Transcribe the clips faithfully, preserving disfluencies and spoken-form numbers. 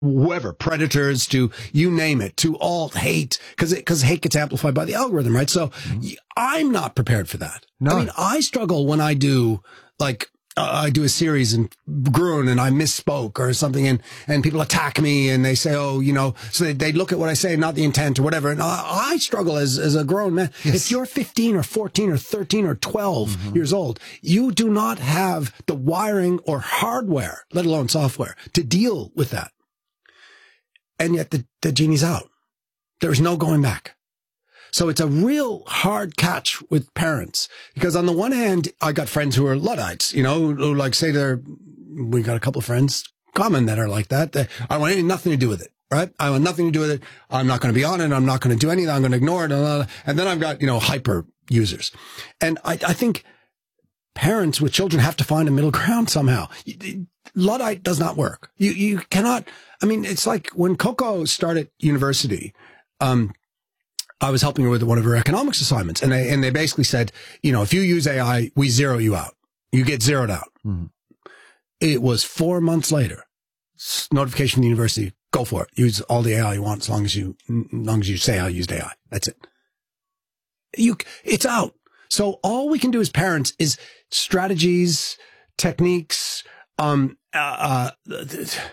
whoever, predators to you name it, to alt hate, because because hate gets amplified by the algorithm, right? So mm-hmm. I'm not prepared for that. No. I mean, I struggle when I do like. Uh, I do a series in Gruen and I misspoke or something and, and people attack me and they say, oh, you know, so they, they look at what I say, not the intent or whatever. And I, I struggle as, as a grown man. Yes. If you're fifteen or fourteen or thirteen or twelve mm-hmm. years old, you do not have the wiring or hardware, let alone software, to deal with that. And yet the, the genie's out. There's no going back. So it's a real hard catch with parents because on the one hand, I got friends who are Luddites, you know, who like say they're, we got a couple of friends common that are like that. They, I want anything, nothing to do with it, right? I want nothing to do with it. I'm not going to be on it. I'm not going to do anything. I'm going to ignore it. And then I've got, you know, hyper users. And I, I think parents with children have to find a middle ground somehow. Luddite does not work. You, you cannot, I mean, it's like when Coco started university, um, I was helping her with one of her economics assignments, and they and they basically said, you know, if you use A I, we zero you out. You get zeroed out. Mm-hmm. It was four months later. Notification from the university: go for it. Use all the A I you want, as long as you, as long as you say I used A I. That's it. You, it's out. So all we can do as parents is strategies, techniques, um, uh, uh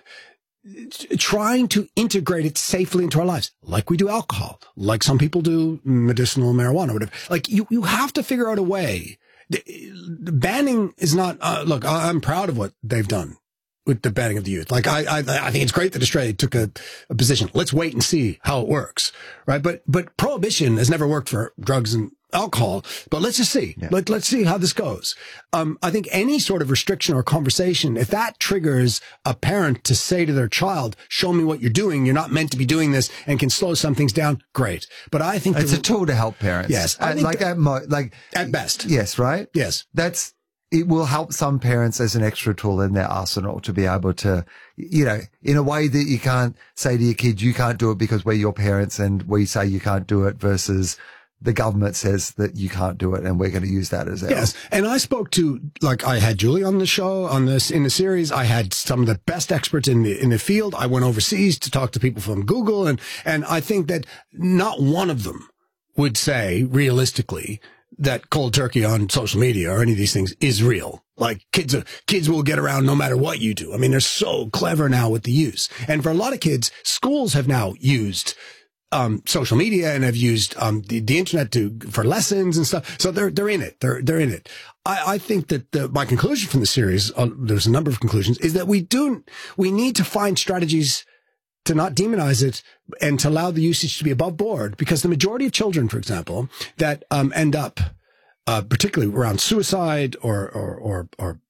trying to integrate it safely into our lives, like we do alcohol, like some people do medicinal marijuana, or whatever. Like you, you have to figure out a way. The, the banning is not, uh, look, I, I'm proud of what they've done with the banning of the youth. Like I, I, I think it's great that Australia took a, a position. Let's wait and see how it works. Right. But, but prohibition has never worked for drugs and alcohol, but let's just see. Yeah. Let, let's see how this goes. Um, I think any sort of restriction or conversation, if that triggers a parent to say to their child, show me what you're doing, you're not meant to be doing this, and can slow some things down, great. But I think it's the, a tool to help parents. Yes. I uh, think like, the, at mo- like at best. Yes, right? Yes. That's, it will help some parents as an extra tool in their arsenal to be able to, you know, in a way that you can't say to your kids, you can't do it because we're your parents and we say you can't do it, versus the government says that you can't do it and we're going to use that as our. Yes. And I spoke to, like, I had Julie on the show, on this, in the series. I had some of the best experts in the, in the field. I went overseas to talk to people from Google. And, and I think that not one of them would say realistically that cold turkey on social media or any of these things is real. Like kids, are, kids will get around no matter what you do. I mean, they're so clever now with the use. And for a lot of kids, schools have now used Um, social media and have used, um, the, the internet to, for lessons and stuff. So they're, they're in it. They're, they're in it. I, I think that the, my conclusion from the series, uh, there's a number of conclusions, is that we do, we need to find strategies to not demonize it and to allow the usage to be above board, because the majority of children, for example, that, um, end up, uh, particularly around suicide or, or, or, or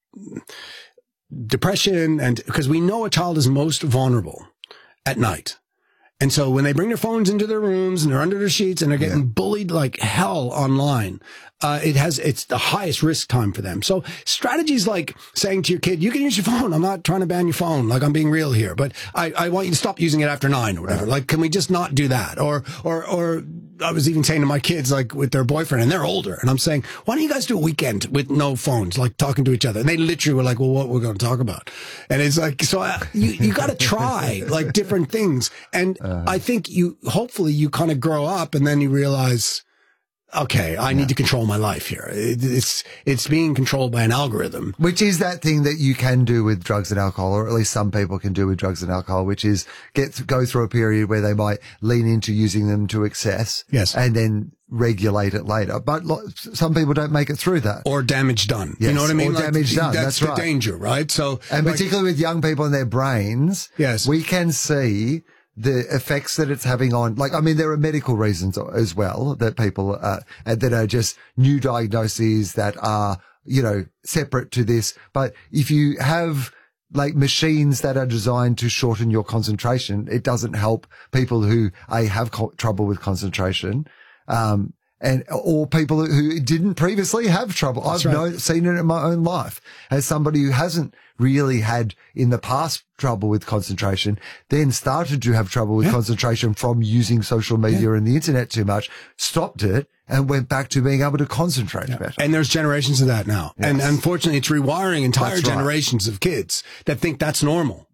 depression, and because we know a child is most vulnerable at night. And so when they bring their phones into their rooms and they're under their sheets and they're getting yeah. bullied like hell online, uh, it has, it's the highest risk time for them. So strategies like saying to your kid, you can use your phone. I'm not trying to ban your phone. Like, I'm being real here, but I, I want you to stop using it after nine or whatever. Right. Like, can we just not do that? Or, or, or I was even saying to my kids, like with their boyfriend, and they're older, and I'm saying, why don't you guys do a weekend with no phones, like talking to each other? And they literally were like, well, what we're going to talk about? And it's like, so I, you, you got to try like different things. And uh-huh. I think you, hopefully you kind of grow up and then you realize, okay, I yeah. need to control my life here. It, it's, it's being controlled by an algorithm. Which is that thing that you can do with drugs and alcohol, or at least some people can do with drugs and alcohol, which is get, go through a period where they might lean into using them to excess. Yes. And then regulate it later. But lo- some people don't make it through that. Or damage done. Yes. You know what I mean? Or like, damage done. That's, that's the right. danger, right? So, and like, particularly with young people and their brains. Yes. We can see the effects that it's having on, like, I mean, there are medical reasons as well that people, uh, that are just new diagnoses that are, you know, separate to this. But if you have like machines that are designed to shorten your concentration, it doesn't help people who a have co- trouble with concentration, um, and, or people who didn't previously have trouble. That's I've right. know, seen it in my own life as somebody who hasn't really had in the past trouble with concentration, then started to have trouble with yeah. concentration from using social media yeah. and the internet too much, stopped it, and went back to being able to concentrate yeah. better. And there's generations of that now. Yes. And unfortunately, it's rewiring entire that's generations right. of kids that think that's normal.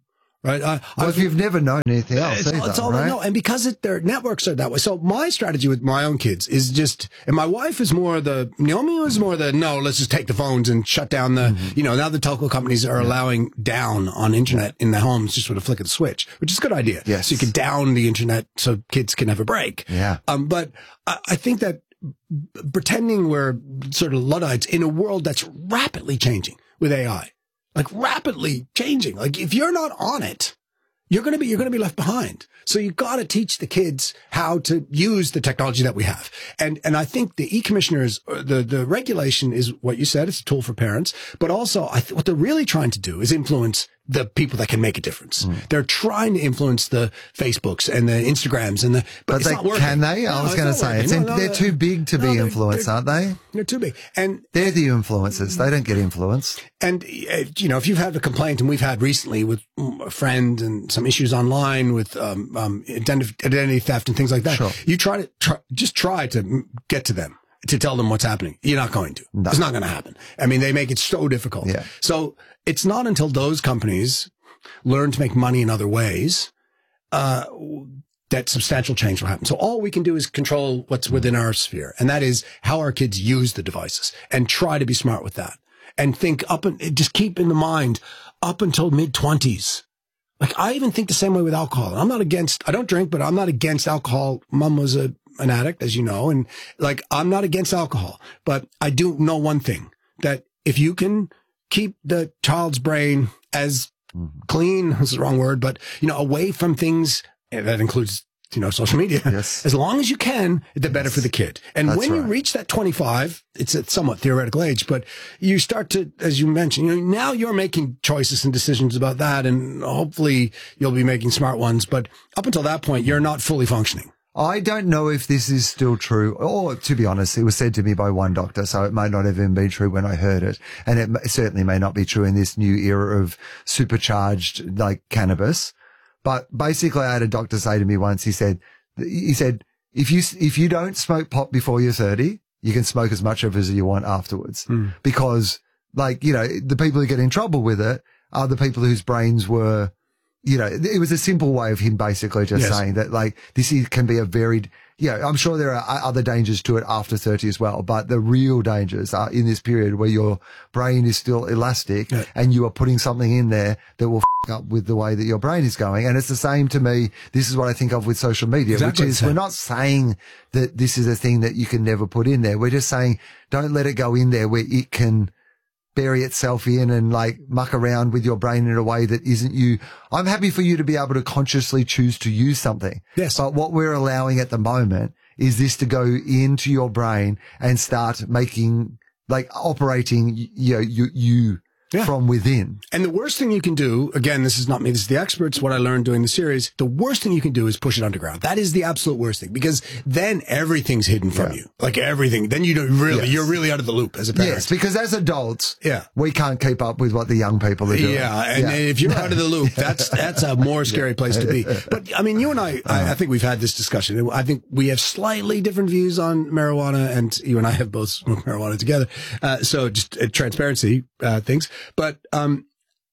right? I, well, if you've never known anything else, it's, either, it's all right? I know. And because it, their networks are that way. So my strategy with my own kids is just, and my wife is more the, Naomi was more the, no, let's just take the phones and shut down the, mm-hmm. you know, now the telco companies are yeah. allowing down on internet in the homes just with a flick of the switch, which is a good idea. Yes. So you can down the internet so kids can have a break. Yeah. Um, but I, I think that pretending we're sort of Luddites in a world that's rapidly changing with A I, like rapidly changing. Like if you're not on it, you're going to be, you're going to be left behind. So you got to teach the kids how to use the technology that we have. And, and I think the e-commissioners, the, the regulation is what you said. It's a tool for parents, but also I th- what they're really trying to do is influence the people that can make a difference. Mm. They're trying to influence the Facebooks and the Instagrams and the, but, but it's they, not working. Can they? I no, was going to say, it's no, in, no, they're too big to no, be influenced, aren't they? They're too big. And they're the influencers. They don't get influenced. And, you know, if you've had a complaint, and we've had recently with a friend and some issues online with, um, um, identity theft and things like that, sure. you try to try, just try to get to them, to tell them what's happening. You're not going to. No. It's not going to happen. I mean, they make it so difficult. Yeah. So it's not until those companies learn to make money in other ways, uh, that substantial change will happen. So all we can do is control what's within our sphere. And that is how our kids use the devices and try to be smart with that and think up and just keep in the mind up until mid twenties. Like I even think the same way with alcohol. I'm not against, I don't drink, but I'm not against alcohol. Mom was a, an addict, as you know, and like I'm not against alcohol, but I do know one thing, that if you can keep the child's brain as clean, is the wrong word, but, you know, away from things that includes, you know, social media. Yes. As long as you can, the better yes. for the kid. And That's when right. you reach that twenty-five, it's a somewhat theoretical age, but you start to, as you mentioned, you know, now you're making choices and decisions about that. And hopefully you'll be making smart ones. But up until that point, you're not fully functioning. I don't know if this is still true, or to be honest, it was said to me by one doctor, so it might not have even been true when I heard it. And it certainly may not be true in this new era of supercharged, like, cannabis. But basically, I had a doctor say to me once, he said, he said, if you, if you don't smoke pot before you're thirty, you can smoke as much of it as you want afterwards. Mm. Because, like, you know, the people who get in trouble with it are the people whose brains were, you know, it was a simple way of him basically just yes. saying that, like, this is, can be a very, yeah, I'm sure there are other dangers to it after thirty as well, but the real dangers are in this period where your brain is still elastic yeah. and you are putting something in there that will f up with the way that your brain is going. And it's the same to me. This is what I think of with social media, exactly. which is, we're not saying that this is a thing that you can never put in there. We're just saying, don't let it go in there where it can bury itself in and like muck around with your brain in a way that isn't you. I'm happy for you to be able to consciously choose to use something. Yes. But what we're allowing at the moment is this to go into your brain and start making, like, operating, you know, you, you yeah. from within. And the worst thing you can do, again, this is not me, this is the experts, what I learned doing the series, the worst thing you can do is push it underground. That is the absolute worst thing, because then everything's hidden from yeah. you. Like everything. Then you don't really, yes. you're really out of the loop as a parent. Yes, because as adults, yeah. we can't keep up with what the young people are doing. Yeah, and yeah. if you're out of the loop, that's that's a more scary yeah. place to be. But I mean, you and I, I, I think we've had this discussion. I think we have slightly different views on marijuana, and you and I have both smoked marijuana together. Uh, so just uh, transparency uh, things. But um,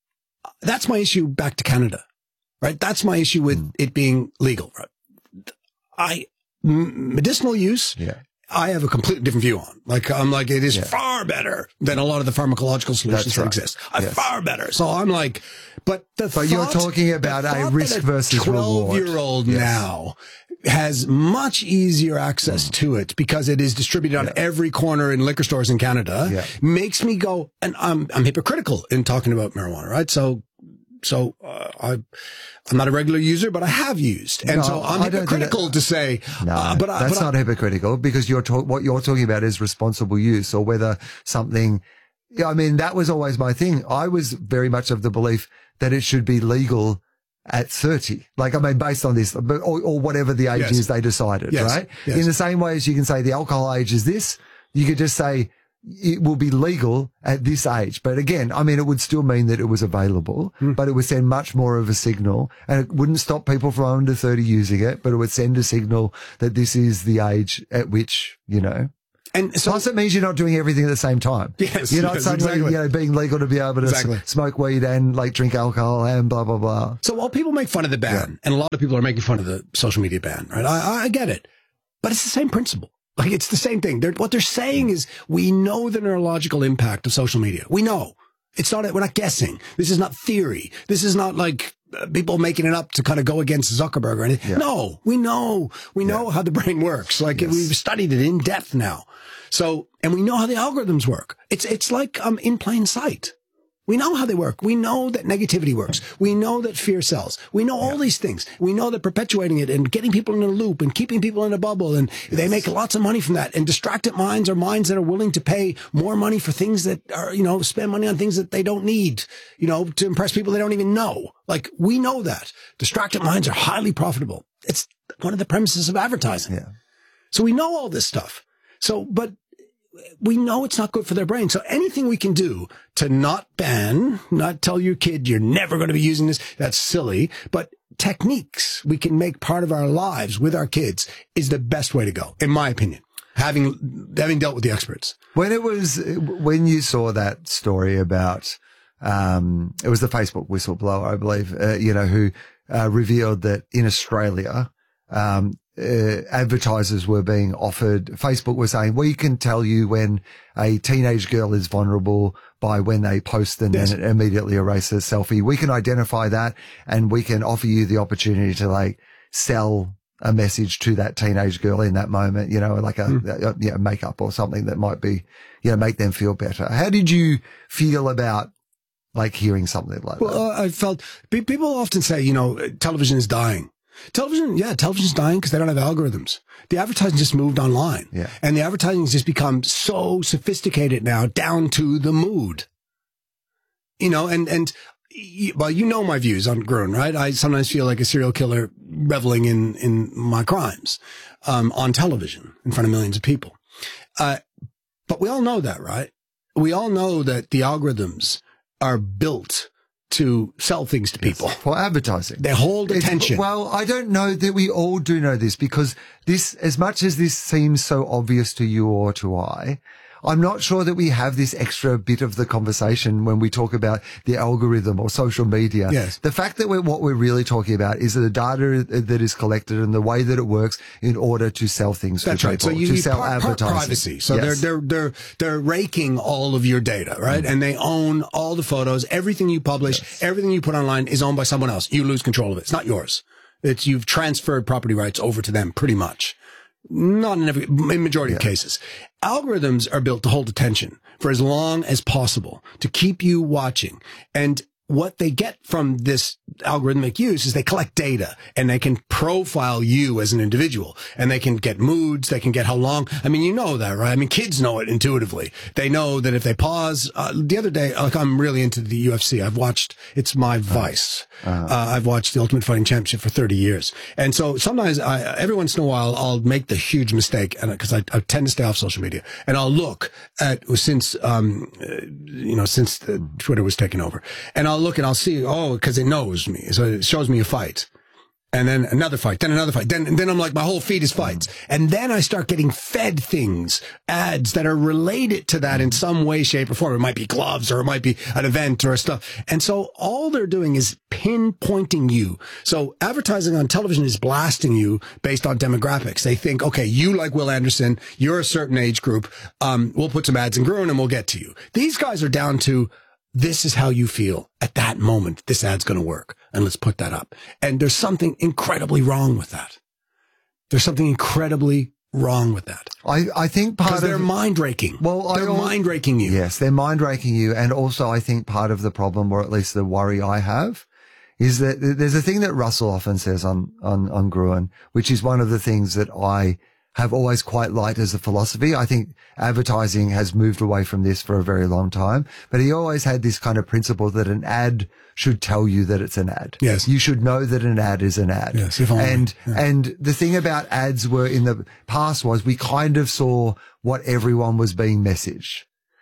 that's my issue back to Canada, right? That's my issue with mm. it being legal. Right? I m- medicinal use. Yeah. I have a completely different view on. Like, I'm like, it is yeah. far better than a lot of the pharmacological solutions right. that exist. I'm yes. far better. So I'm like, but the But thought, you're talking about a risk versus reward. twelve year old yes. now has much easier access mm. to it because it is distributed on yeah. every corner in liquor stores in Canada. Yeah. Makes me go, and I'm, I'm hypocritical in talking about marijuana, right? So, so, uh, I, I'm not a regular user, but I have used. And no, so I'm hypocritical that, to say, no, uh, but I, that's but not I, hypocritical, because you're talk, what you're talking about is responsible use, or whether something, yeah, I mean, that was always my thing. I was very much of the belief that it should be legal at thirty. Like, I mean, based on this, or, or whatever the age yes. is they decided, yes. right? Yes. In the same way as you can say the alcohol age is this, you could just say, it will be legal at this age. But again, I mean, it would still mean that it was available, mm. but it would send much more of a signal, and it wouldn't stop people from under thirty using it, but it would send a signal that this is the age at which, you know. And so, plus, it means you're not doing everything at the same time. Yes, you're not yes, suddenly exactly. you know being legal to be able to exactly. s- smoke weed and like drink alcohol and blah blah blah. So while people make fun of the ban, yeah. and a lot of people are making fun of the social media ban, right? I, I get it, but it's the same principle. Like it's the same thing. They're, what they're saying is, we know the neurological impact of social media. We know it's not. We're not guessing. This is not theory. This is not like uh, people making it up to kind of go against Zuckerberg or anything. Yeah. No, we know. We know yeah. how the brain works. Like yes. we've studied it in depth now. So, and we know how the algorithms work. It's, it's like, um, in plain sight. We know how they work. We know that negativity works. We know that fear sells. We know all yeah. these things. We know that perpetuating it and getting people in a loop and keeping people in a bubble, and yes. they make lots of money from that. And distracted minds are minds that are willing to pay more money for things that are, you know, spend money on things that they don't need, you know, to impress people they don't even know. Like, we know that. Distracted minds are highly profitable. It's one of the premises of advertising. Yeah. So we know all this stuff. So, but we know it's not good for their brain. So anything we can do to not ban, not tell your kid you're never going to be using this, that's silly. But techniques we can make part of our lives with our kids is the best way to go, in my opinion, having, having dealt with the experts. When it was, when you saw that story about, um, it was the Facebook whistleblower, I believe, uh, you know, who, uh, revealed that in Australia, um, Uh, advertisers were being offered, Facebook was saying, we can tell you when a teenage girl is vulnerable by when they post and yes. then immediately erase a selfie. We can identify that, and we can offer you the opportunity to like sell a message to that teenage girl in that moment, you know, like a, mm. a, a you know, makeup or something that might be, you know, make them feel better. How did you feel about like hearing something like well, that? Well, uh, I felt people often say, you know, television is dying. Television, yeah, television's dying because they don't have algorithms. The advertising just moved online. Yeah. And the advertising has just become so sophisticated now, down to the mood. You know, and, and, well, you know my views on Gruen, right? I sometimes feel like a serial killer reveling in, in my crimes, um, on television in front of millions of people. Uh, but we all know that, right? We all know that the algorithms are built to sell things to people. Yes, for advertising. They hold it's, attention. Well, I don't know that we all do know this, because this, as much as this seems so obvious to you or to I, I'm not sure that we have this extra bit of the conversation when we talk about the algorithm or social media. Yes. The fact that we're, what we're really talking about is the data that is collected and the way that it works in order to sell things That's to right. people, So you to need sell part, advertising. Part privacy. So yes. they're, they're, they're, they're raking all of your data, right? Mm. And they own all the photos. Everything you publish, yes. everything you put online is owned by someone else. You lose control of it. It's not yours. It's, you've transferred property rights over to them pretty much. Not in every, in majority yeah. of cases. Algorithms are built to hold attention for as long as possible, to keep you watching. And what they get from this algorithmic use is they collect data, and they can profile you as an individual, and they can get moods. They can get how long. I mean, you know that, right? I mean, kids know it intuitively. They know that if they pause, uh, the other day, like I'm really into the U F C. I've watched, it's my vice. Uh-huh. Uh, I've watched the Ultimate Fighting Championship for thirty years. And so sometimes I, every once in a while, I'll make the huge mistake, and because I, I tend to stay off social media, and I'll look at, since, um, uh, you know, since the Twitter was taken over, and I'll look and I'll see, oh, because it knows me. So it shows me a fight. And then another fight, then another fight. Then, and then I'm like, my whole feed is fights. And then I start getting fed things, ads that are related to that in some way, shape, or form. It might be gloves, or it might be an event or stuff. And so all they're doing is pinpointing you. So advertising on television is blasting you based on demographics. They think, okay, you like Will Anderson, you're a certain age group. Um, we'll put some ads in Gruen and we'll get to you. These guys are down to, this is how you feel at that moment. This ad's going to work, and let's put that up. And there's something incredibly wrong with that. There's something incredibly wrong with that. I, I think part of... they're mind raking. Well, they're I, mind raking you. Yes, they're mind raking you. And also I think part of the problem, or at least the worry I have, is that there's a thing that Russell often says on, on, on Gruen, which is one of the things that I have always quite liked as a philosophy. I think advertising has moved away from this for a very long time, but he always had this kind of principle that an ad should tell you that it's an ad. Yes. You should know that an ad is an ad. Yes, if only. And, yeah. and the thing about ads were in the past was we kind of saw what everyone was being messaged.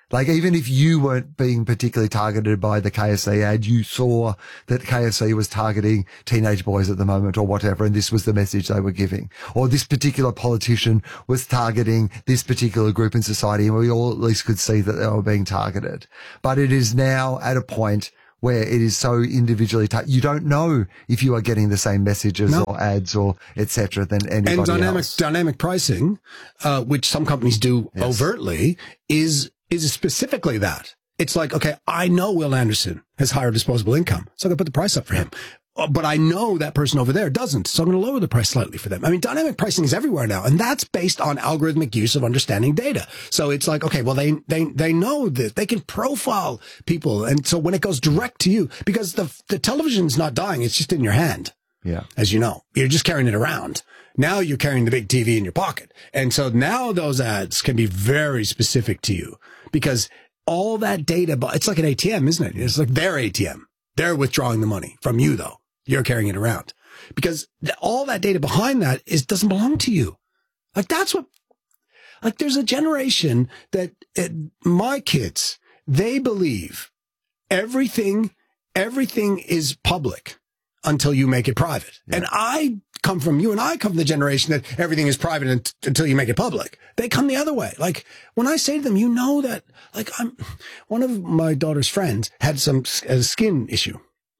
Like, even if you weren't being particularly targeted by the K F C ad, you saw that K F C was targeting teenage boys at the moment or whatever, and this was the message they were giving. Or this particular politician was targeting this particular group in society, and we all at least could see that they were being targeted. But it is now at a point where it is so individually ta- you don't know if you are getting the same messages no. or ads or et cetera than anybody and dynamic, else. Dynamic pricing, uh, which some companies do yes. overtly, is is specifically that. It's like, okay, I know Will Anderson has higher disposable income, so I'm going to put the price up for him. But I know that person over there doesn't, so I'm going to lower the price slightly for them. I mean, dynamic pricing is everywhere now, and that's based on algorithmic use of understanding data. So it's like, okay, well, they they they know that they can profile people, and so when it goes direct to you, because the the television's not dying, it's just in your hand. Yeah, as you know, you're just carrying it around. Now you're carrying the big T V in your pocket, and so now those ads can be very specific to you because all that data, it's like an A T M, isn't it? It's like their A T M. They're withdrawing the money from you, though. You're carrying it around because th- all that data behind that is doesn't belong to you. Like that's what, like there's a generation that it, my kids, they believe everything, everything is public until you make it private. Yeah. And I come from, you and I come from the generation that everything is private un- until you make it public. They come the other way. Like when I say to them, you know that, like I'm, one of my daughter's friends had some a skin issue.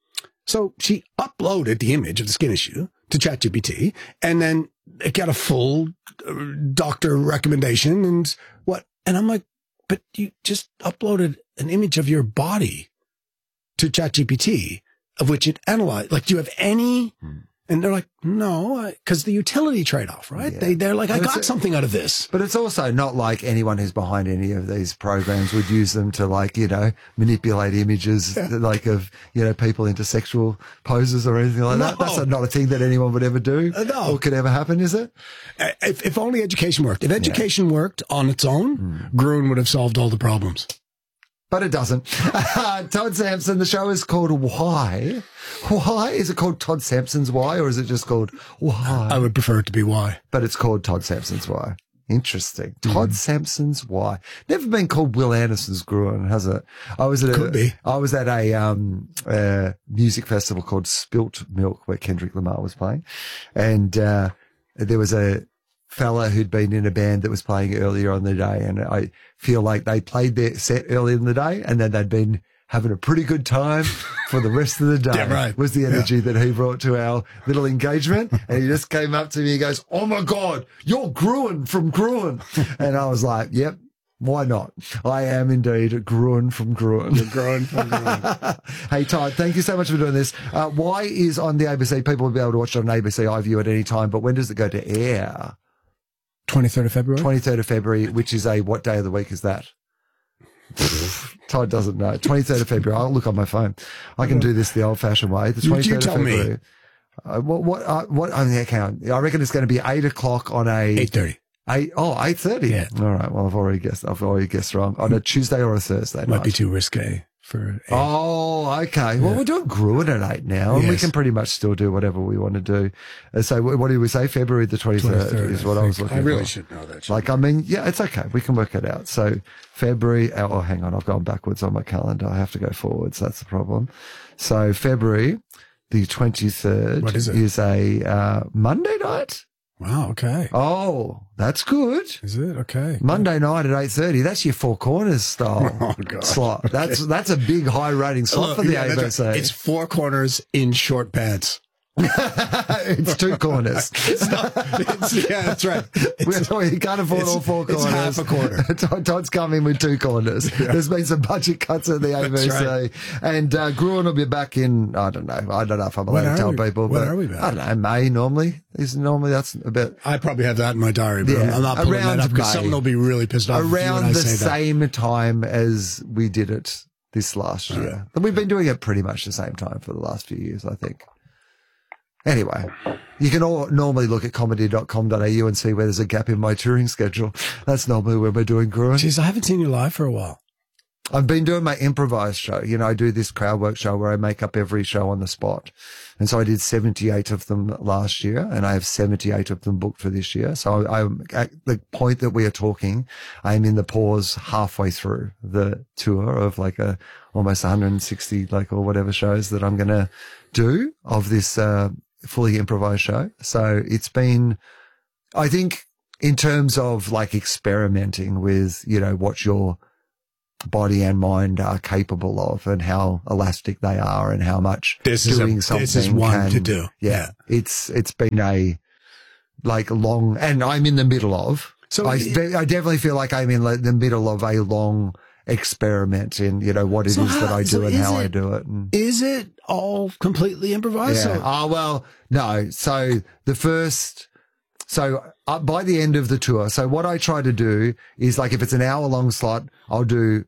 So she uploaded the image of the skin issue to ChatGPT, and then it got a full doctor recommendation and what? And I'm like, but you just uploaded an image of your body to ChatGPT, of which it analyzed. Like, do you have any? Hmm. And they're like, no, because the utility trade-off, right? Yeah. They, they're like, I got a, something out of this. But it's also not like anyone who's behind any of these programs would use them to, like, you know, manipulate images yeah. like of, you know, people into sexual poses or anything like no. that. That's not a thing that anyone would ever do uh, no. or could ever happen, is it? If, if only education worked. If education yeah. worked on its own, mm. Gruen would have solved all the problems. But it doesn't. Todd Sampson, the show is called Why? Why? Is it called Todd Sampson's Why, or is it just called Why? I would prefer it to be Why. But it's called Todd Sampson's Why. Interesting. Mm. Todd Sampson's Why. Never been called Will Anderson's Gruen, has it? I was at Could a, be. I was at a um uh, music festival called Spilt Milk where Kendrick Lamar was playing. And uh there was a fella who'd been in a band that was playing earlier on the day, and I feel like they played their set earlier in the day and then they'd been having a pretty good time for the rest of the day. Damn right. Was the energy yeah. that he brought to our little engagement. And he just came up to me and goes, oh my God, you're Gruen from Gruen. And I was like, yep, why not? I am indeed Gruen from Gruen. You're Gruen from Gruen. Hey, Todd, thank you so much for doing this. Uh, Why is on the A B C? People will be able to watch it on A B C iView at any time, but when does it go to air? twenty-third of February? twenty-third of February, which is a, what day of the week is that? Todd doesn't know. twenty-third of February. I'll look on my phone. I can do this the old fashioned way. The twenty-third you tell of February. Me. Uh, what, what, uh, what, on the account? I reckon it's going to be eight o'clock on a. eight thirty. Eight, oh, eight thirty. Yeah. All right. Well, I've already guessed. I've already guessed wrong. On a Tuesday or a Thursday Might night. be too risque. For eight. Oh, okay. Well, yeah. We're doing Gruen at eight now, and yes. we can pretty much still do whatever we want to do. Uh, so, what did we say? February the twenty-third is what I, I was looking for. I really for. should know that. Like, I mean, yeah, it's okay. We can work it out. So, February. Oh, hang on. I've gone backwards on my calendar. I have to go forwards. That's the problem. So, February the twenty-third what is, it? is a uh, Monday night. Wow, okay. Oh, that's good. Is it? Okay. Monday night at eight thirty. That's your Four Corners style oh, God. slot. Okay. That's that's a big high rating slot oh, for the yeah, A B C. Right. It's Four Corners in short pants. It's two corners. It's not, it's, yeah, that's right. It's, you can't afford all four corners. It's half a quarter. Todd's coming with two corners. Yeah. There's been some budget cuts at the A B C. Right. And uh, Gruen will be back in, I don't know. I don't know if I'm allowed when to tell we, people. When but are we back? I don't know, May normally. Is normally that's a bit. I probably have that in my diary, but yeah, I'm not pulling around that up because May, someone will be really pissed off. Around the same that. time as we did it this last year. Right. And we've been doing it pretty much the same time for the last few years, I think. Anyway, you can all normally look at comedy dot com dot a u and see where there's a gap in my touring schedule. That's normally where we're doing Gruen. Jeez, I haven't seen you live for a while. I've been doing my improvised show. You know, I do this crowd work show where I make up every show on the spot. And so I did seventy-eight of them last year, and I have seventy-eight of them booked for this year. So I, I'm at the point that we are talking, I'm in the pause halfway through the tour of like a almost one hundred sixty, like, or whatever shows that I'm going to do of this, uh, fully improvised show. So it's been, I think, in terms of like experimenting with, you know, what your body and mind are capable of and how elastic they are and how much this doing is a, something this is one can, to do. Yeah, yeah. It's, it's been a like long, and I'm in the middle of, so I, it, I definitely feel like I'm in the middle of a long experiment in, you know, what it so is how, that I do so and how it, I do it. And, is it all completely improvised? Yeah. So? Oh, well, no. So the first, so uh, by the end of the tour, so what I try to do is like, if it's an hour long slot, I'll do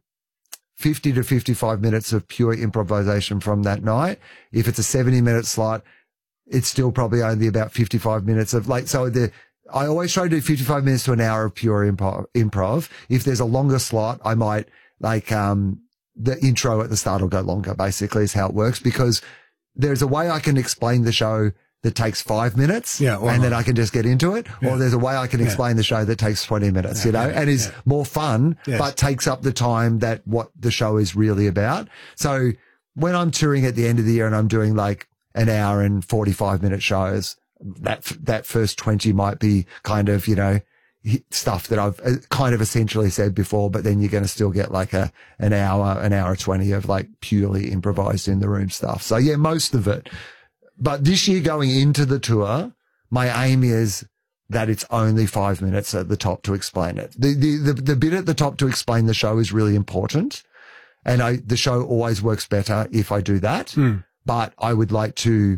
fifty to fifty-five minutes of pure improvisation from that night. If it's a seventy minute slot, it's still probably only about fifty-five minutes of like, so the, I always try to do fifty-five minutes to an hour of pure improv. improv. If there's a longer slot, I might like, um, the intro at the start will go longer, basically is how it works, because there's a way I can explain the show that takes five minutes yeah, well, and then I can just get into it. Yeah. Or there's a way I can explain yeah. the show that takes twenty minutes, yeah, you know, yeah, and is yeah. more fun, yes. but takes up the time that what the show is really about. So when I'm touring at the end of the year and I'm doing like an hour and forty-five minute shows, that, that first twenty might be kind of, you know, stuff that I've kind of essentially said before, but then you're going to still get like a, an hour, an hour twenty of like purely improvised in the room stuff. So yeah, most of it. But this year going into the tour, my aim is that it's only five minutes at the top to explain it. The, the, the, the bit at the top to explain the show is really important. And I, the show always works better if I do that. Mm. But I would like to,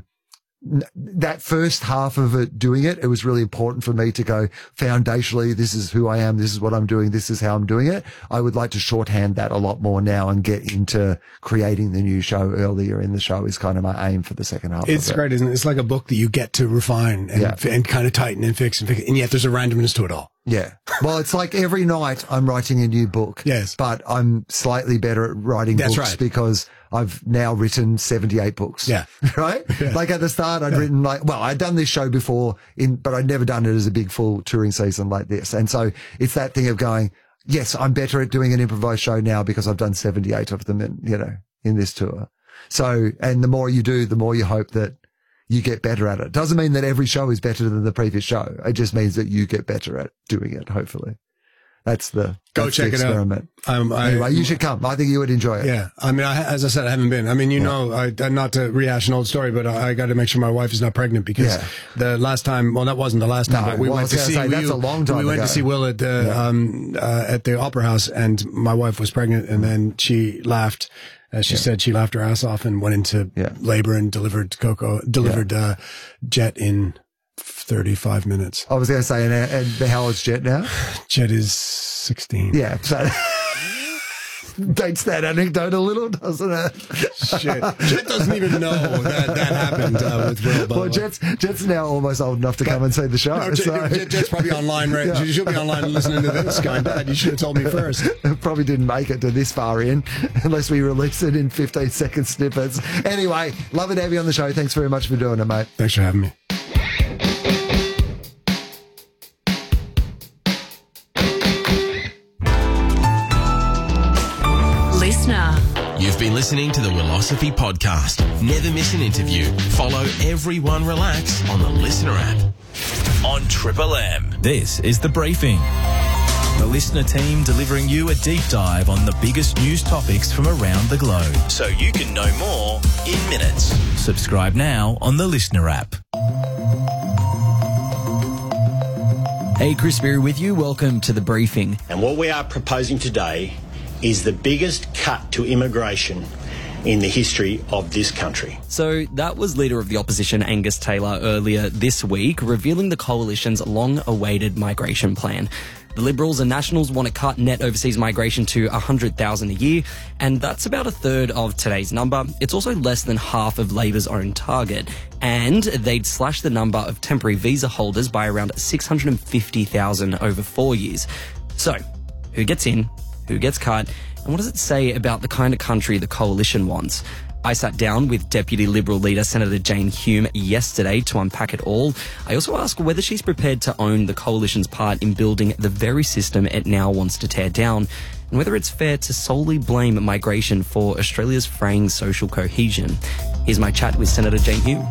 that first half of it, doing it, it was really important for me to go foundationally, this is who I am, this is what I'm doing, this is how I'm doing it. I would like to shorthand that a lot more now and get into creating the new show earlier in the show is kind of my aim for the second half. It's of it. great, isn't it? It's like a book that you get to refine and, yeah. and kind of tighten and fix and fix, and yet there's a randomness to it all. Yeah. Well, it's like every night I'm writing a new book. Yes. But I'm slightly better at writing That's books right. because I've now written seventy-eight books. Yeah. Right? Yeah. Like at the start, I'd yeah. written like, well, I'd done this show before in, but I'd never done it as a big full touring season like this. And so it's that thing of going, yes, I'm better at doing an improvised show now because I've done seventy-eight of them in, you know, in this tour. So, and the more you do, the more you hope that you get better at it. Doesn't mean that every show is better than the previous show. It just means that you get better at doing it, hopefully. That's the, Go that's check the experiment. it out. Um, I, anyway, you should come. I think you would enjoy it. Yeah. I mean, I, as I said, I haven't been. I mean, you yeah. know, I, not to rehash an old story, but I, I got to make sure my wife is not pregnant because yeah. the last time, well, that wasn't the last time, no, but we well, went to see, say, we, that's a long time we went ago. to see Will at the, yeah. um, uh, at the Opera House, and my wife was pregnant, and then she laughed. As she yeah. said, she laughed her ass off and went into yeah. labor and delivered Coco, delivered, yeah. uh, Jet in thirty-five minutes. I was going to say, and, and how old's Jet now? Jet is sixteen. Yeah. So dates that anecdote a little, doesn't it? Shit. Jet doesn't even know that that happened uh, with Will. Well, Jet's, Jet's now almost old enough to come and see the show. No, Jet, so. Jet, Jet's probably online, right? Yeah. She'll be online listening to this guy. Dad, you should have told me first. Probably didn't make it to this far in unless we release it in fifteen second snippets. Anyway, love it to have you on the show. Thanks very much for doing it, mate. Thanks for having me. You've been listening to the Willosophy Podcast. Never miss an interview. Follow Everyone Relax on the Listener app. On Triple M. This is The Briefing. The Listener team delivering you a deep dive on the biggest news topics from around the globe. So you can know more in minutes. Subscribe now on the Listener app. Hey, Chris Berry with you. Welcome to The Briefing. And what we are proposing today is the biggest cut to immigration in the history of this country. So that was Leader of the Opposition Angus Taylor earlier this week, revealing the Coalition's long-awaited migration plan. The Liberals and Nationals want to cut net overseas migration to one hundred thousand a year, and that's about a third of today's number. It's also less than half of Labor's own target, and they'd slash the number of temporary visa holders by around six hundred fifty thousand over four years. So, who gets in? Who gets cut, And what does it say about the kind of country the coalition wants? I sat down with Deputy Liberal leader Senator Jane Hume yesterday to unpack it all. I also asked whether she's prepared to own the coalition's part in building the very system it now wants to tear down, and whether it's fair to solely blame migration for Australia's fraying social cohesion. Here's my chat with Senator Jane Hume.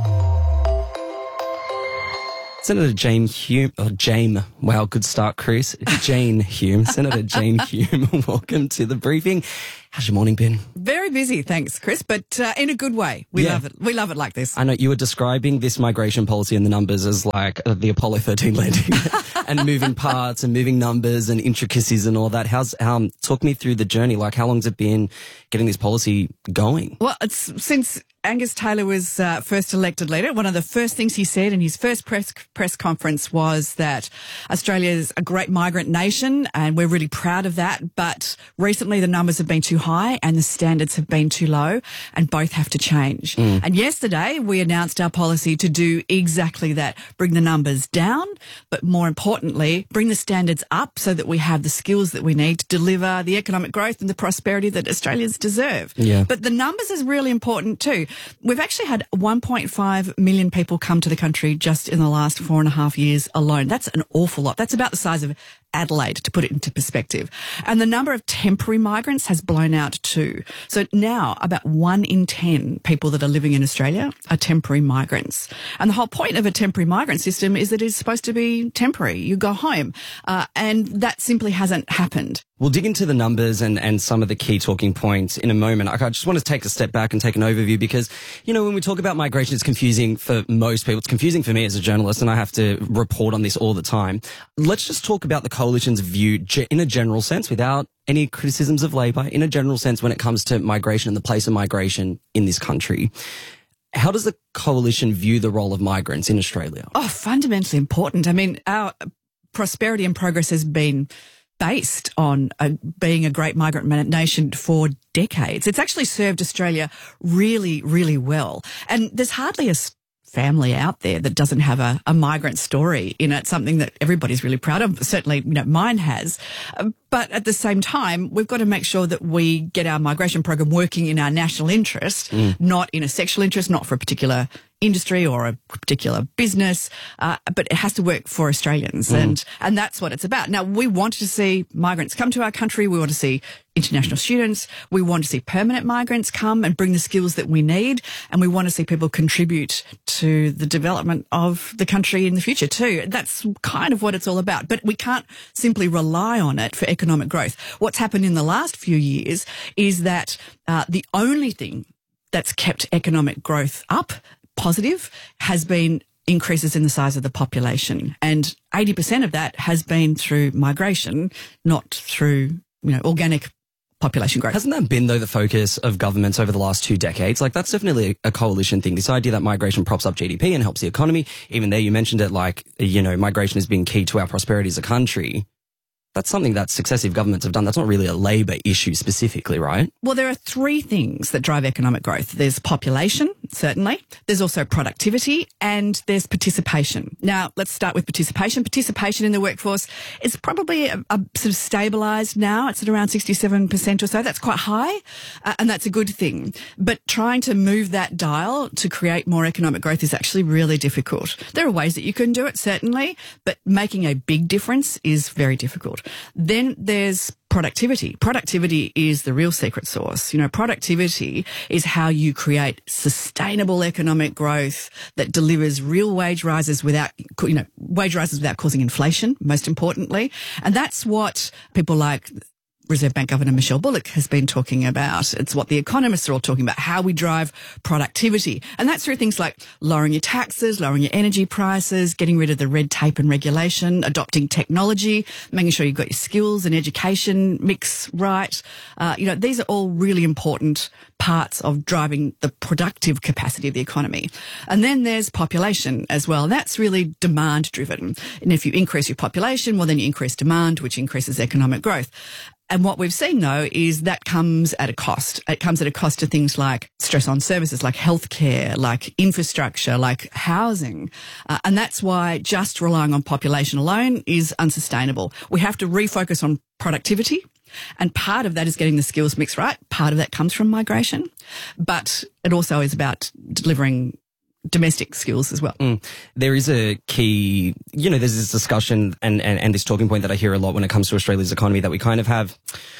Senator Jane Hume, oh, Jane, wow, good start, Chris. Jane Hume, Senator Jane Hume, welcome to the briefing. How's your morning been? Very busy, thanks, Chris, but uh, in a good way. We Yeah. love it. We love it like this. I know you were describing this migration policy and the numbers as like uh, the Apollo thirteen landing and moving parts and moving numbers and intricacies and all that. How's, um, talk me through the journey. Like, how long's it been getting this policy going? Well, it's since Angus Taylor was uh, first elected leader, one of the first things he said in his first press press conference was that Australia is a great migrant nation and we're really proud of that. But recently the numbers have been too high and the standards have been too low, and both have to change. Mm. And yesterday we announced our policy to do exactly that, bring the numbers down, but more importantly, bring the standards up so that we have the skills that we need to deliver the economic growth and the prosperity that Australians deserve. Yeah. But the numbers is really important too. We've actually had one point five million people come to the country just in the last four and a half years alone. That's an awful lot. That's about the size of Adelaide, to put it into perspective. And the number of temporary migrants has blown out too. So now about one in ten people that are living in Australia are temporary migrants. And the whole point of a temporary migrant system is that it's supposed to be temporary. You go home. Uh, and that simply hasn't happened. We'll dig into the numbers and, and some of the key talking points in a moment. I just want to take a step back and take an overview because, you know, when we talk about migration, it's confusing for most people. It's confusing for me as a journalist, and I have to report on this all the time. Let's just talk about the coalition's view in a general sense, without any criticisms of Labor, in a general sense when it comes to migration and the place of migration in this country. How does the coalition view the role of migrants in Australia? Oh, fundamentally important. I mean, our prosperity and progress has been based on uh, being a great migrant nation for decades. It's actually served Australia really, really well. And there's hardly a family out there that doesn't have a, a migrant story in it, something that everybody's really proud of. Certainly, you know, mine has. Uh, but at the same time, we've got to make sure that we get our migration program working in our national interest, mm. not in a sexual interest, not for a particular industry or a particular business, uh, but it has to work for Australians. Mm. And, and that's what it's about. Now, we want to see migrants come to our country. We want to see international students. We want to see permanent migrants come and bring the skills that we need. And we want to see people contribute to the development of the country in the future too. That's kind of what it's all about. But we can't simply rely on it for economic growth. What's happened in the last few years is that uh, the only thing that's kept economic growth up, positive, has been increases in the size of the population. And eighty percent of that has been through migration, not through, you know, organic population growth. Hasn't that been, though, the focus of governments over the last two decades? Like, that's definitely a, a coalition thing. This idea that migration props up G D P and helps the economy. Even there, you mentioned it, like, you know, migration has been key to our prosperity as a country. That's something that successive governments have done. That's not really a Labor issue specifically, right? Well, there are three things that drive economic growth. There's population, certainly. There's also productivity, and there's participation. Now, let's start with participation. Participation in the workforce is probably a, a sort of stabilised now. It's at around sixty-seven percent or so. That's quite high, uh, and that's a good thing. But trying to move that dial to create more economic growth is actually really difficult. There are ways that you can do it, certainly, but making a big difference is very difficult. Then there's productivity. Productivity is the real secret sauce. You know, productivity is how you create sustainable economic growth that delivers real wage rises without, you know, wage rises without causing inflation, most importantly. And that's what people like Reserve Bank Governor Michelle Bullock has been talking about. It's what the economists are all talking about, how we drive productivity. And that's through things like lowering your taxes, lowering your energy prices, getting rid of the red tape and regulation, adopting technology, making sure you've got your skills and education mix right. Uh, you know, these are all really important parts of driving the productive capacity of the economy. And then there's population as well. That's really demand driven. And if you increase your population, well, then you increase demand, which increases economic growth. And what we've seen, though, is that comes at a cost. It comes at a cost to things like stress on services, like healthcare, like infrastructure, like housing. Uh, and that's why just relying on population alone is unsustainable. We have to refocus on productivity. And part of that is getting the skills mix right. Part of that comes from migration, but it also is about delivering domestic skills as well. Mm. There is a key, you know, there's this discussion and, and, and this talking point that I hear a lot when it comes to Australia's economy, that we kind of have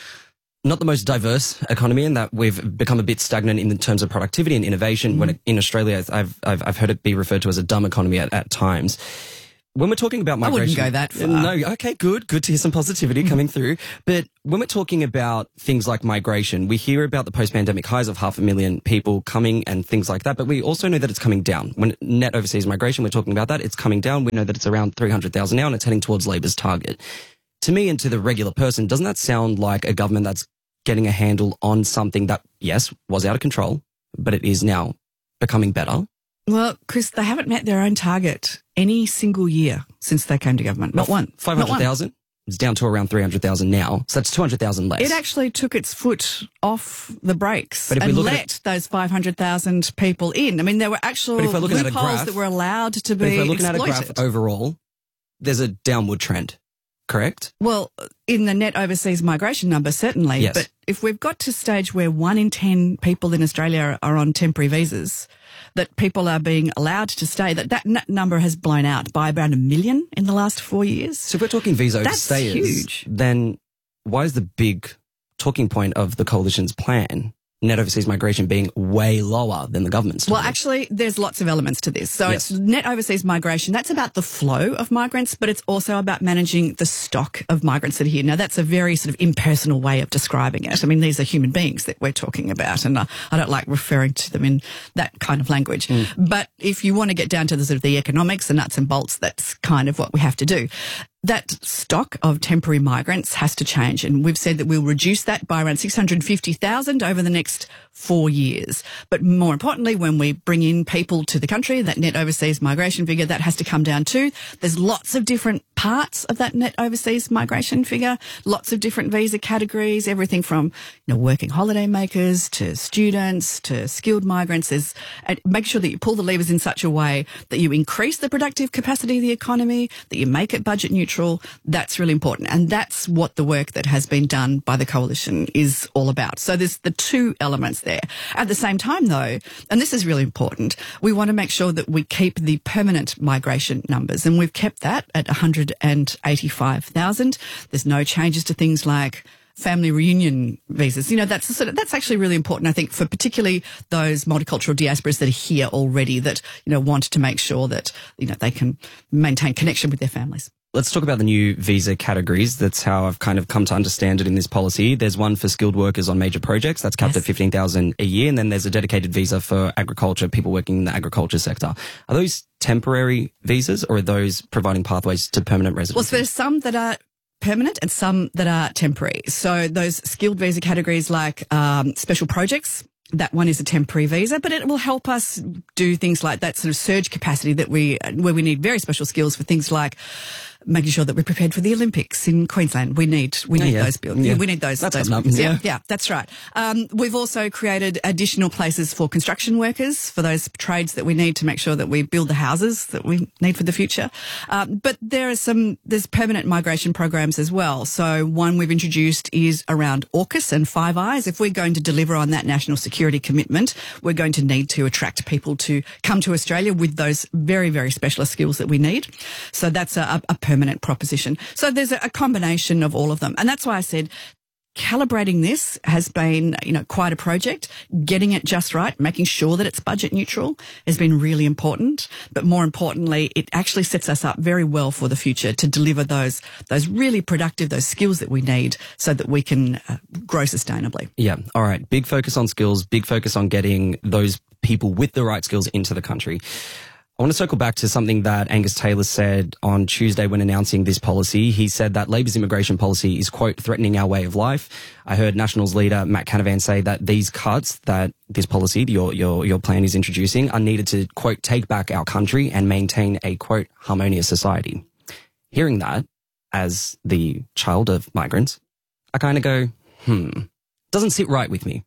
not the most diverse economy, and that we've become a bit stagnant in terms of productivity and innovation. Mm. When it, in Australia, I've, I've, I've heard it be referred to as a dumb economy at, at times. When we're talking about migration, I wouldn't go that far. No, okay, good, good to hear some positivity coming through. But when we're talking about things like migration, we hear about the post-pandemic highs of half a million people coming and things like that. But we also know that it's coming down. When net overseas migration, we're talking about that, it's coming down. We know that it's around three hundred thousand now, and it's heading towards Labor's target. To me and to the regular person, doesn't that sound like a government that's getting a handle on something that, yes, was out of control, but it is now becoming better? Well, Chris, they haven't met their own target any single year since they came to government. Not one. five hundred thousand? It's down to around three hundred thousand now. So that's two hundred thousand less. It actually took its foot off the brakes but if and we look let at it, those five hundred thousand people in. I mean, there were actual loopholes graph, that were allowed to be exploited. But if we're looking exploited. at a graph overall, there's a downward trend, correct? Well, in the net overseas migration number, certainly. Yes. But if we've got to a stage where one in ten people in Australia are on temporary visas, that people are being allowed to stay, that that n- number has blown out by about a million in the last four years. So if we're talking visa That's overstayers, huge. then why is the big talking point of the coalition's plan, net overseas migration, being way lower than the government's? Well, actually, there's lots of elements to this. So Yes. it's net overseas migration. That's about the flow of migrants, but it's also about managing the stock of migrants that are here. Now, that's a very sort of impersonal way of describing it. I mean, these are human beings that we're talking about, and uh, I don't like referring to them in that kind of language. Mm. But if you want to get down to the sort of the economics, the nuts and bolts, that's kind of what we have to do. That stock of temporary migrants has to change, and we've said that we'll reduce that by around six hundred fifty thousand over the next four years. But more importantly, when we bring in people to the country, that net overseas migration figure, that has to come down too. There's lots of different parts of that net overseas migration figure, lots of different visa categories, everything from, you know, working holiday makers to students to skilled migrants. There's, and make sure that you pull the levers in such a way that you increase the productive capacity of the economy, that you make it budget neutral. That's really important. And that's what the work that has been done by the coalition is all about. So there's the two elements there. At the same time, though, and this is really important, we want to make sure that we keep the permanent migration numbers, and we've kept that at one hundred eighty-five thousand. There's no changes to things like family reunion visas. You know, that's sort of, that's actually really important, I think, for particularly those multicultural diasporas that are here already, that, you know, want to make sure that, you know, they can maintain connection with their families. Let's talk about the new visa categories. That's how I've kind of come to understand it in this policy. There's one for skilled workers on major projects. That's capped Yes. at fifteen thousand a year. And then there's a dedicated visa for agriculture, people working in the agriculture sector. Are those temporary visas, or are those providing pathways to permanent residency? Well, so there's some that are permanent and some that are temporary. So those skilled visa categories like um, special projects, that one is a temporary visa, but it will help us do things like that sort of surge capacity that we, where we need very special skills for things like making sure that we're prepared for the Olympics in Queensland. We need, we Oh, need yeah. those buildings. Yeah. We need those. That's those coming up, buildings. yeah. yeah, yeah, that's right. Um, we've also created additional places for construction workers, for those trades that we need to make sure that we build the houses that we need for the future. Um, but there are some, there's permanent migration programs as well. So one we've introduced is around AUKUS and Five Eyes. If we're going to deliver on that national security commitment, we're going to need to attract people to come to Australia with those very, very specialist skills that we need. So that's a, a permanent proposition. So there's a, a combination of all of them. And that's why I said calibrating this has been, you know, quite a project. Getting it just right, making sure that it's budget neutral has been really important. But more importantly, it actually sets us up very well for the future to deliver those, those really productive, those skills that we need so that we can uh, grow sustainably. Yeah. All right. Big focus on skills, big focus on getting those people with the right skills into the country. I want to circle back to something that Angus Taylor said on Tuesday when announcing this policy. He said that Labor's immigration policy is, quote, threatening our way of life. I heard Nationals leader Matt Canavan say that these cuts that this policy, your, your, your plan is introducing, are needed to, quote, take back our country and maintain a, quote, harmonious society. Hearing that, as the child of migrants, I kind of go, hmm, doesn't sit right with me.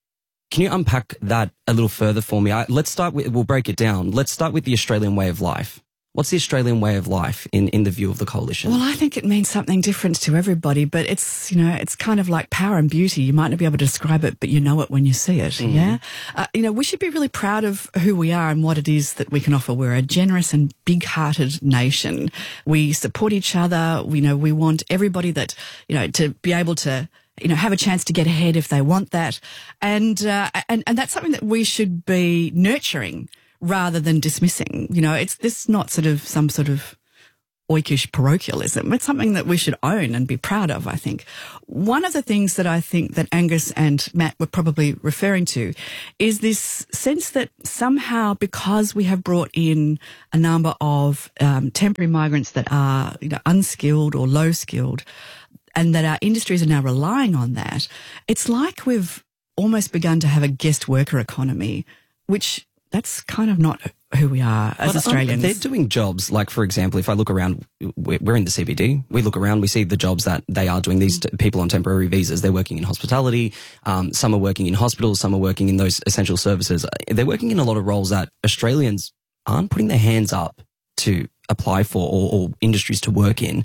Can you unpack that a little further for me? I, let's start with, we'll break it down. Let's start with the Australian way of life. What's the Australian way of life in, in the view of the coalition? Well, I think it means something different to everybody, but it's, you know, it's kind of like power and beauty. You might not be able to describe it, but you know it when you see it. Mm. Yeah. Uh, you know, we should be really proud of who we are and what it is that we can offer. We're a generous and big-hearted nation. We support each other. We know we want everybody that, you know, to be able to, you know, have a chance to get ahead if they want that. And, uh, and, and that's something that we should be nurturing rather than dismissing. You know, it's this not sort of some sort of oikish parochialism. It's something that we should own and be proud of, I think. One of the things that I think that Angus and Matt were probably referring to is this sense that somehow because we have brought in a number of um, temporary migrants that are, you know, unskilled or low skilled, and that our industries are now relying on that, it's like we've almost begun to have a guest worker economy, which that's kind of not who we are as but Australians. They're doing jobs, like, for example, if I look around, we're in the C B D, we look around, we see the jobs that they are doing. These t- people on temporary visas, they're working in hospitality, um, some are working in hospitals, some are working in those essential services. They're working in a lot of roles that Australians aren't putting their hands up to apply for or, or industries to work in.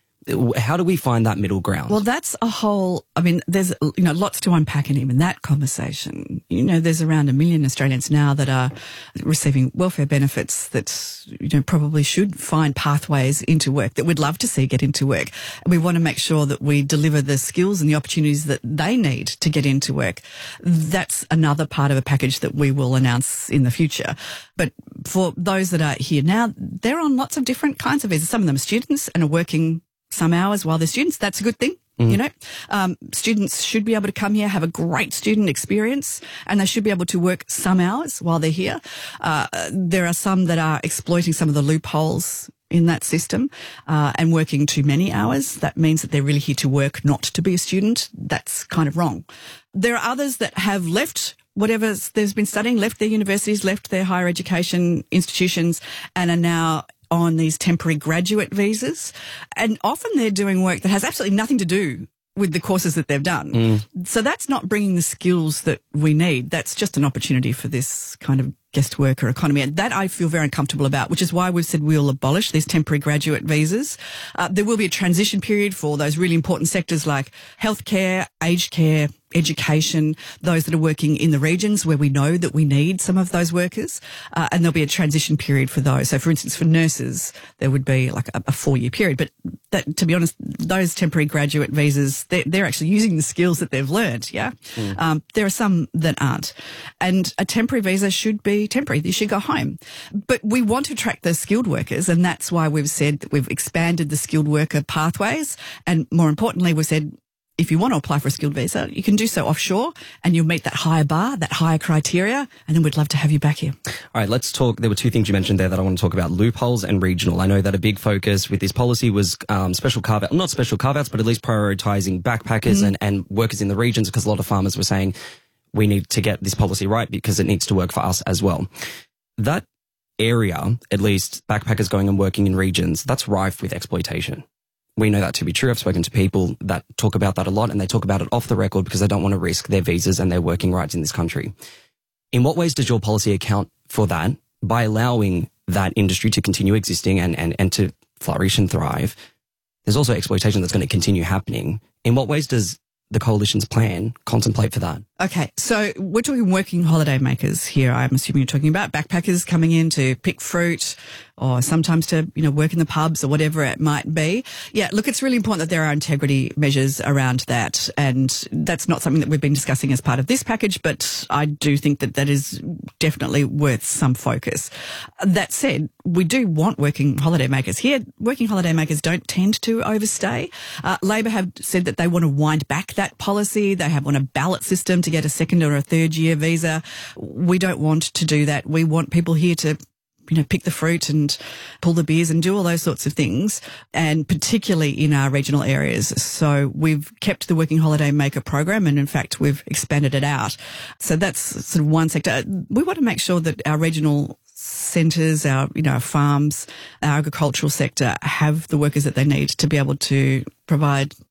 How do we find that middle ground? Well, that's a whole, I mean, there's, you know, lots to unpack in even that conversation. You know, there's around a million Australians now that are receiving welfare benefits that, you know, probably should find pathways into work that we'd love to see get into work. And we want to make sure that we deliver the skills and the opportunities that they need to get into work. That's another part of a package that we will announce in the future. But for those that are here now, they're on lots of different kinds of visas. Some of them are students and are working some hours while they're students. That's a good thing. Mm. You know, um, students should be able to come here, have a great student experience, and they should be able to work some hours while they're here. Uh, there are some that are exploiting some of the loopholes in that system, uh, and working too many hours. That means that they're really here to work, not to be a student. That's kind of wrong. There are others that have left whatever they've been studying, left their universities, left their higher education institutions, and are now on these temporary graduate visas. And often they're doing work that has absolutely nothing to do with the courses that they've done. Mm. So that's not bringing the skills that we need. That's just an opportunity for this kind of guest worker economy. And that I feel very uncomfortable about, which is why we've said we'll abolish these temporary graduate visas. Uh, there will be a transition period for those really important sectors like healthcare, aged care, education, those that are working in the regions where we know that we need some of those workers, uh, and there'll be a transition period for those. So, for instance, for nurses, there would be like a, a four-year period. But that, to be honest, those temporary graduate visas, they're, they're actually using the skills that they've learned, yeah? Mm. Um, there are some that aren't. And a temporary visa should be temporary. You should go home. But we want to attract those skilled workers, and that's why we've said that we've expanded the skilled worker pathways. And more importantly, we've said, if you want to apply for a skilled visa, you can do so offshore and you'll meet that higher bar, that higher criteria, and then we'd love to have you back here. All right, let's talk. There were two things you mentioned there that I want to talk about, loopholes and regional. I know that a big focus with this policy was um, special carve-out, not special carve-outs, but at least prioritising backpackers mm. and, and workers in the regions, because a lot of farmers were saying we need to get this policy right because it needs to work for us as well. That area, at least backpackers going and working in regions, that's rife with exploitation. We know that to be true. I've spoken to people that talk about that a lot, and they talk about it off the record because they don't want to risk their visas and their working rights in this country. In what ways does your policy account for that by allowing that industry to continue existing and, and, and to flourish and thrive? There's also exploitation that's going to continue happening. In what ways does the coalition's plan contemplate for that? Okay, so we're talking working holiday makers here. I'm assuming you're talking about backpackers coming in to pick fruit or sometimes to, you know, work in the pubs or whatever it might be. Yeah, look, it's really important that there are integrity measures around that. And that's not something that we've been discussing as part of this package, but I do think that that is definitely worth some focus. That said, we do want working holiday makers here. Working holiday makers don't tend to overstay. Uh, Labor have said that they want to wind back that policy. They have want a ballot system to get a second or a third year visa. We don't want to do that. We want people here to, you know, pick the fruit and pull the beers and do all those sorts of things, and particularly in our regional areas. So we've kept the Working Holiday Maker program, and in fact, we've expanded it out. So that's sort of one sector. We want to make sure that our regional centres, our, you know, our farms, our agricultural sector have the workers that they need to be able to provide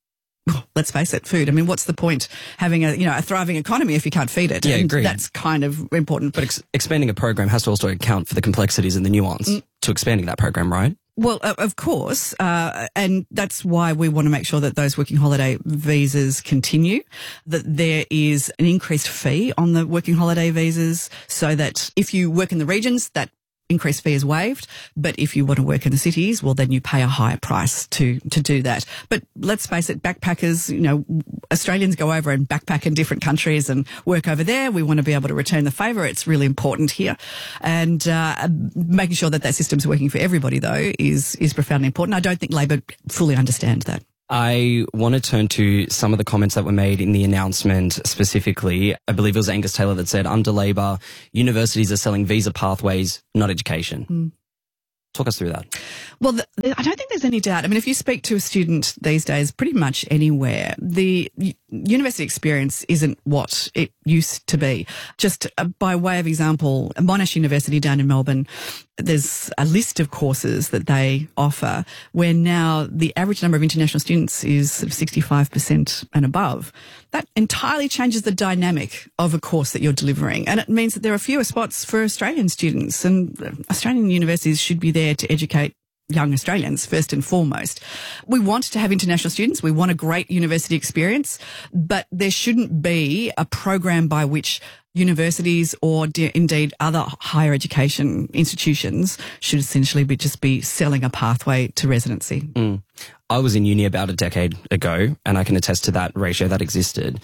let's face it, food. I mean, what's the point having a, you know, a thriving economy if you can't feed it? Yeah, and agreed. That's kind of important. But ex- expanding a program has to also account for the complexities and the nuance mm. to expanding that program, right? Well, of course, uh, and that's why we want to make sure that those working holiday visas continue, that there is an increased fee on the working holiday visas so that if you work in the regions, that increased fee is waived. But if you want to work in the cities, well, then you pay a higher price to, to do that. But let's face it, backpackers, you know, Australians go over and backpack in different countries and work over there. We want to be able to return the favour. It's really important here. And, uh, making sure that that system's working for everybody, though, is, is profoundly important. I don't think Labor fully understand that. I want to turn to some of the comments that were made in the announcement specifically. I believe it was Angus Taylor that said, under Labor, universities are selling visa pathways, not education. Mm. Talk us through that. Well, the, the, I don't think there's any doubt. I mean, if you speak to a student these days, pretty much anywhere, the u- university experience isn't what it used to be. Just uh, by way of example, Monash University down in Melbourne, there's a list of courses that they offer where now the average number of international students is sort of sixty-five percent and above. That entirely changes the dynamic of a course that you're delivering. And it means that there are fewer spots for Australian students, and Australian universities should be there to educate young Australians first and foremost. We want to have international students. We want a great university experience, but there shouldn't be a program by which universities or de- indeed other higher education institutions should essentially be just be selling a pathway to residency. Mm. I was in uni about a decade ago, and I can attest to that ratio that existed.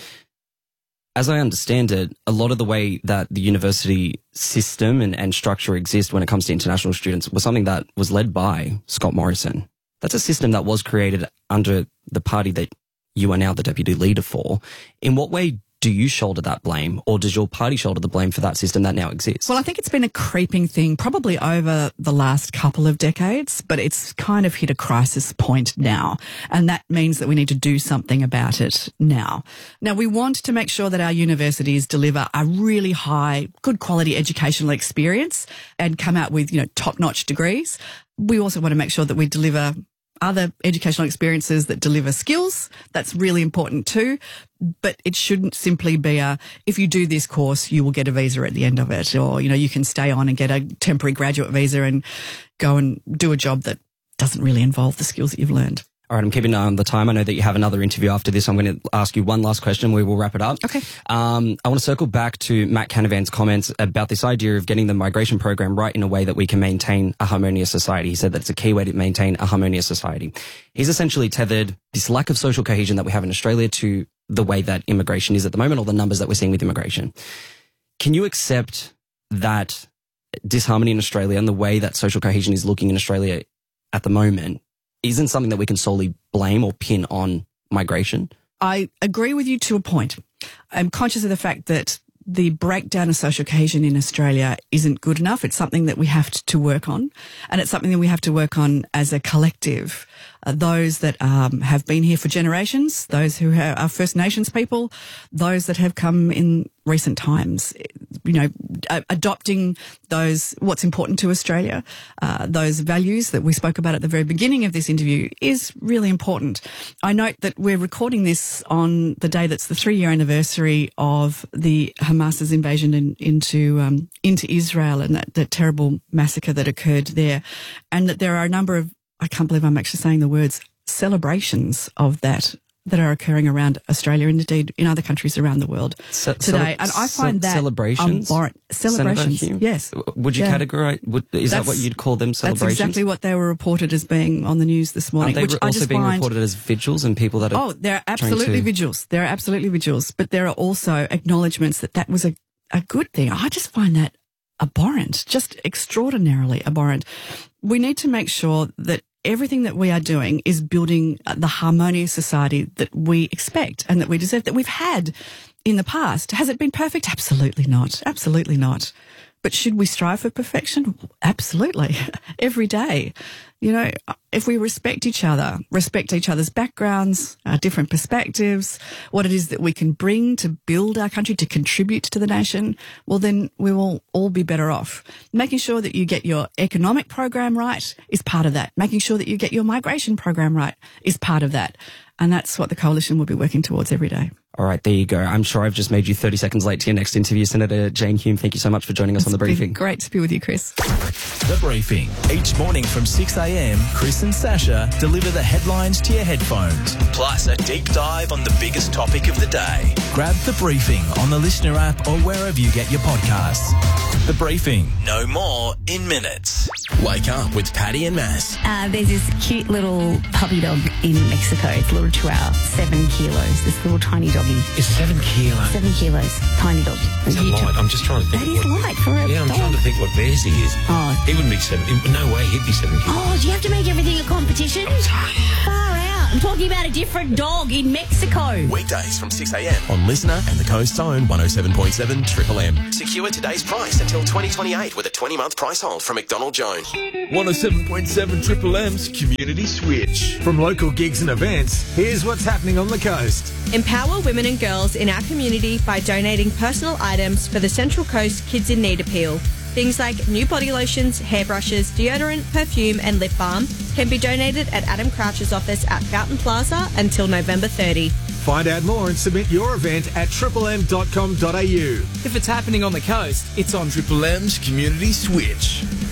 As I understand it, a lot of the way that the university system and, and structure exists when it comes to international students was something that was led by Scott Morrison. That's a system that was created under the party that you are now the deputy leader for. In what way do you shoulder that blame, or does your party shoulder the blame for that system that now exists? Well, I think it's been a creeping thing probably over the last couple of decades, but it's kind of hit a crisis point now. And that means that we need to do something about it now. Now, we want to make sure that our universities deliver a really high, good quality educational experience and come out with, you know, top-notch degrees. We also want to make sure that we deliver other educational experiences that deliver skills. That's really important too. But it shouldn't simply be a, if you do this course, you will get a visa at the end of it. Or, you know, you can stay on and get a temporary graduate visa and go and do a job that doesn't really involve the skills that you've learned. All right, I'm keeping an eye on the time. I know that you have another interview after this. I'm going to ask you one last question. We will wrap it up. Okay. Um, I want to circle back to Matt Canavan's comments about this idea of getting the migration program right in a way that we can maintain a harmonious society. He said that it's a key way to maintain a harmonious society. He's essentially tethered this lack of social cohesion that we have in Australia to the way that immigration is at the moment, or the numbers that we're seeing with immigration. Can you accept that disharmony in Australia and the way that social cohesion is looking in Australia at the moment isn't something that we can solely blame or pin on migration? I agree with you to a point. I'm conscious of the fact that the breakdown of social cohesion in Australia isn't good enough. It's something that we have to work on, and it's something that we have to work on as a collective. Uh, those that um, have been here for generations, those who are First Nations people, those that have come in recent times, you know, uh, adopting those, what's important to Australia, uh, those values that we spoke about at the very beginning of this interview is really important. I note that we're recording this on the day that's the three-year anniversary of the Hamas's invasion in, into um, into Israel and that, that terrible massacre that occurred there, and that there are a number of, I can't believe I'm actually saying the words, celebrations of that that are occurring around Australia and indeed in other countries around the world Ce- today. Cele- and I find ce- that celebrations. abhorrent. Celebrations, Senator Hume? yes. Would you Yeah. categorize? Would, is That's- that what you'd call them? Celebrations? That's exactly what they were reported as being on the news this morning. Aren't they which re- I also just being find, reported as vigils and people that are? Oh, there are trying absolutely to- vigils. There are absolutely vigils, but there are also acknowledgements that that was a, a good thing. I just find that abhorrent, just extraordinarily abhorrent. We need to make sure that everything that we are doing is building the harmonious society that we expect and that we deserve, that we've had in the past. Has it been perfect? Absolutely not. Absolutely not. But should we strive for perfection? Absolutely. Every day. You know, if we respect each other, respect each other's backgrounds, our different perspectives, what it is that we can bring to build our country, to contribute to the nation, well, then we will all be better off. Making sure that you get your economic program right is part of that. Making sure that you get your migration program right is part of that. And that's what the Coalition will be working towards every day. All right, there you go. I'm sure I've just made you thirty seconds late to your next interview. Senator Jane Hume, thank you so much for joining us It's on The Briefing. been great to be with you, Chris. The Briefing. Each morning from six a.m, Chris and Sasha deliver the headlines to your headphones. Plus a deep dive on the biggest topic of the day. Grab The Briefing on the Listener app or wherever you get your podcasts. The Briefing. No more in minutes. Wake up with Paddy and Mass. Uh, there's this cute little puppy dog in Mexico. It's a little chihuahua, seven kilos. This little tiny doggy. It's seven kilos. Seven kilos, tiny dog. Is that light? I'm just trying to think. That of is what, light for a Yeah, I'm dog. trying to think what theirs he is. Oh. He wouldn't be seven. No way, he'd be seven kilos. Oh, do you have to make everything a competition? Far out. I'm talking about a different dog in Mexico. Weekdays from six a.m. on Listener and the Coast's own one oh seven point seven Triple M. Secure today's price until twenty twenty-eight with a twenty-month price hold from McDonald Jones. one oh seven point seven Triple M's Community Switch. From local gigs and events, here's what's happening on the coast. Empower women and girls in our community by donating personal items for the Central Coast Kids in Need appeal. Things like new body lotions, hairbrushes, deodorant, perfume and lip balm can be donated at Adam Crouch's office at Fountain Plaza until November thirtieth. Find out more and submit your event at triple m dot com dot a u. If it's happening on the coast, it's on Triple M's Community Switch.